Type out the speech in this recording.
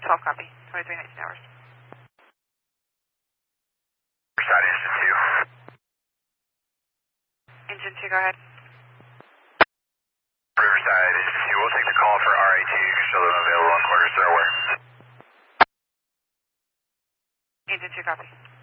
12 copy. 2319 hours. Riverside Engine 2. Engine 2, go ahead. Riverside Engine 2, we'll take the call for RA2. You can show them available on quarters. They're aware. Engine 2, copy.